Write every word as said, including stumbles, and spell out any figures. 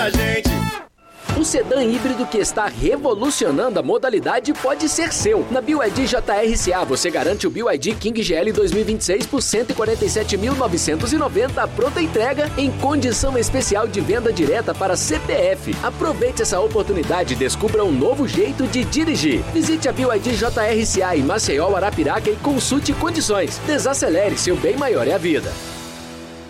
da gente. O sedã híbrido que está revolucionando a modalidade pode ser seu. Na B Y D J R C A você garante o B Y D King G L dois mil e vinte e seis por cento e quarenta e sete mil novecentos e noventa à pronta entrega em condição especial de venda direta para C P F. Aproveite essa oportunidade e descubra um novo jeito de dirigir. Visite a B Y D J R C A em Maceió, Arapiraca e consulte condições. Desacelere, seu bem maior é a vida.